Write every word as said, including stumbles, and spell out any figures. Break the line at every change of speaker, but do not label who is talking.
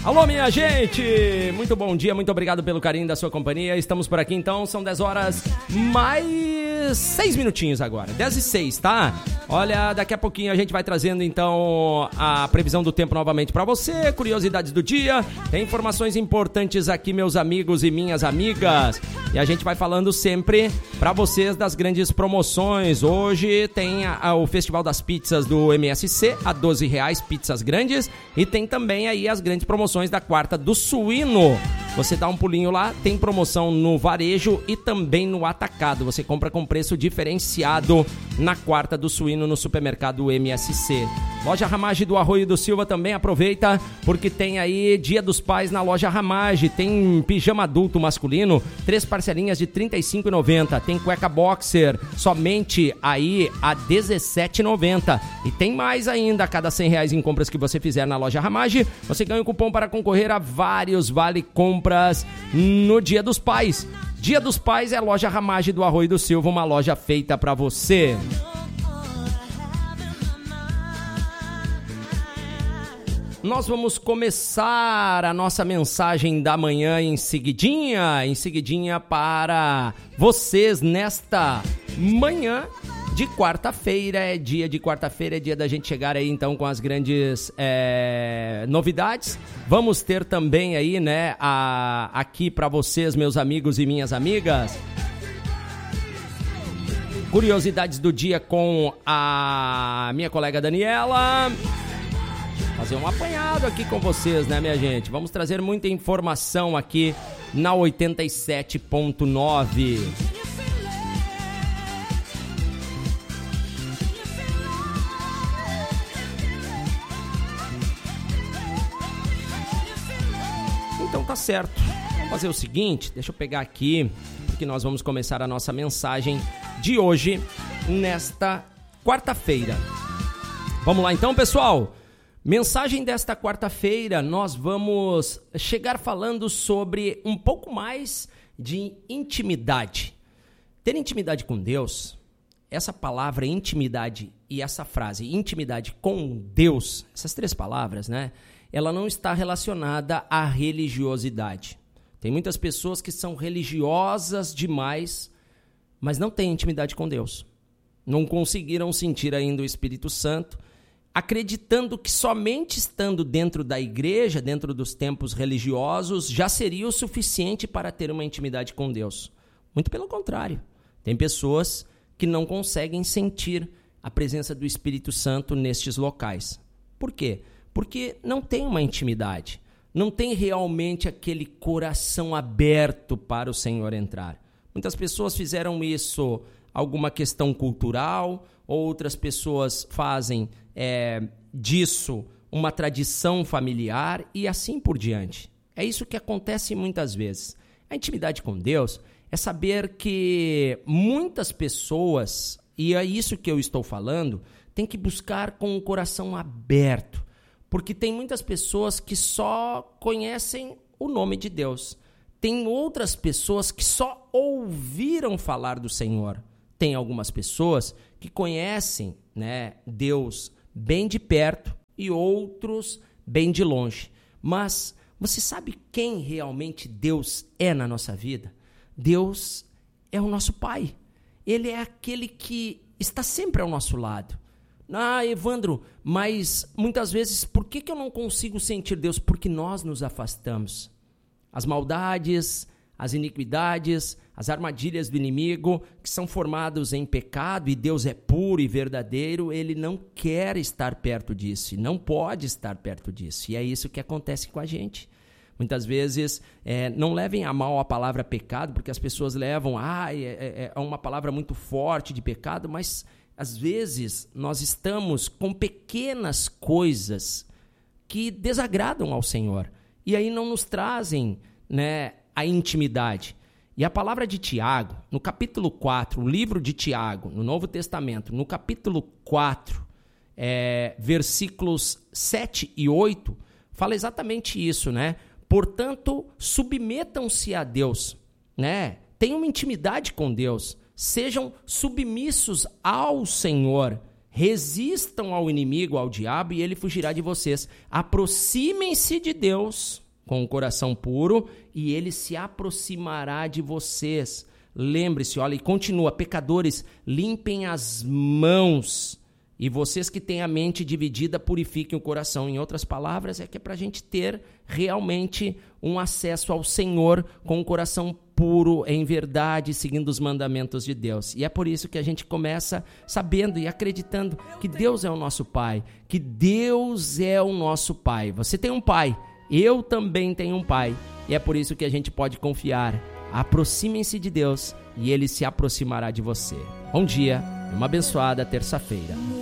Alô, minha gente! Muito bom dia, muito obrigado pelo carinho da sua companhia. Estamos por aqui, então, são dez horas mais seis minutinhos agora. dez e seis, tá? Olha, daqui a pouquinho a gente vai trazendo, então, a previsão do tempo novamente pra você, curiosidades do dia, tem informações importantes aqui, meus amigos e minhas amigas. E a gente vai falando sempre pra vocês das grandes promoções. Hoje tem a, a, o Festival das Pizzas do M S C, a doze reais, pizzas grandes. E tem também aí as grandes promoções da quarta do suíno. Você dá um pulinho lá, tem promoção no varejo e também no atacado. Você compra com preço diferenciado na quarta do suíno no supermercado M S C. Loja Ramage do Arroio do Silva também aproveita, porque tem aí Dia dos Pais na loja Ramage. Tem pijama adulto masculino, três parcelinhas de trinta e cinco reais e noventa centavos. Tem cueca boxer, somente aí a dezessete reais e noventa centavos. E tem mais ainda, a cada cem reais em compras que você fizer na loja Ramage, você ganha um cupom para concorrer a vários vale compras no Dia dos Pais. Dia dos Pais é a loja Ramage do Arroio do Silva, uma loja feita para você. Nós vamos começar a nossa mensagem da manhã em seguidinha, em seguidinha para vocês nesta manhã de quarta-feira. É dia de quarta-feira, é dia da gente chegar aí então com as grandes é, novidades. Vamos ter também aí, né, a, aqui para vocês, meus amigos e minhas amigas, curiosidades do dia com a minha colega Daniela. Fazer um apanhado aqui com vocês, né, minha gente? Vamos trazer muita informação aqui na oitenta e sete ponto nove. Então tá certo. Vamos fazer o seguinte, deixa eu pegar aqui, porque nós vamos começar a nossa mensagem de hoje, nesta quarta-feira. Vamos lá então, pessoal? Mensagem desta quarta-feira, nós vamos chegar falando sobre um pouco mais de intimidade. Ter intimidade com Deus, essa palavra intimidade e essa frase intimidade com Deus, essas três palavras, né? Ela não está relacionada à religiosidade. Tem muitas pessoas que são religiosas demais, mas não têm intimidade com Deus. Não conseguiram sentir ainda o Espírito Santo, acreditando que somente estando dentro da igreja, dentro dos templos religiosos, já seria o suficiente para ter uma intimidade com Deus. Muito pelo contrário. Tem pessoas que não conseguem sentir a presença do Espírito Santo nestes locais. Por quê? Porque não tem uma intimidade. Não tem realmente aquele coração aberto para o Senhor entrar. Muitas pessoas fizeram isso alguma questão cultural, outras pessoas fazem é, disso uma tradição familiar e assim por diante. É isso que acontece muitas vezes. A intimidade com Deus é saber que muitas pessoas, e é isso que eu estou falando, tem que buscar com o coração aberto, porque tem muitas pessoas que só conhecem o nome de Deus. Tem outras pessoas que só ouviram falar do Senhor. Tem algumas pessoas que conhecem, né, Deus bem de perto e outros bem de longe. Mas você sabe quem realmente Deus é na nossa vida? Deus é o nosso Pai. Ele é aquele que está sempre ao nosso lado. Ah, Evandro, mas muitas vezes por que que eu não consigo sentir Deus? Porque nós nos afastamos. As maldades, as iniquidades, as armadilhas do inimigo, que são formados em pecado, e Deus é puro e verdadeiro, ele não quer estar perto disso, e não pode estar perto disso. E é isso que acontece com a gente. Muitas vezes, é, não levem a mal a palavra pecado, porque as pessoas levam, ah, é, é uma palavra muito forte de pecado, mas às vezes nós estamos com pequenas coisas que desagradam ao Senhor, e aí não nos trazem, né, a intimidade. E a palavra de Tiago, no capítulo quatro, o livro de Tiago, no Novo Testamento, no capítulo quatro, é, versículos sete e oito, fala exatamente isso, né? Portanto, submetam-se a Deus, né? Tenham uma intimidade com Deus, sejam submissos ao Senhor, Resistam ao inimigo, ao diabo, e ele fugirá de vocês. Aproximem-se de Deus com o coração puro e ele se aproximará de vocês. Lembre-se, olha, e continua, pecadores, limpem as mãos. E vocês que têm a mente dividida, purifiquem o coração. Em outras palavras, é que é para a gente ter realmente um acesso ao Senhor com o coração puro, em verdade, seguindo os mandamentos de Deus. E é por isso que a gente começa sabendo e acreditando que Deus é o nosso Pai, que Deus é o nosso Pai. Você tem um Pai, eu também tenho um Pai. E é por isso que a gente pode confiar. Aproximem-se de Deus e Ele se aproximará de você. Bom dia e uma abençoada terça-feira.